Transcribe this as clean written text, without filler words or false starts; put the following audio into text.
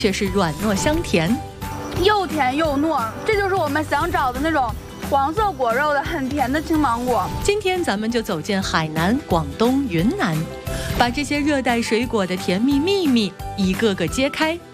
却是软糯香甜， 又甜又糯，这就是我们想找的那种黄色果肉的很甜的青芒果。 今天咱们就走进海南、广东、云南，把这些热带水果的甜蜜秘密一个个揭开。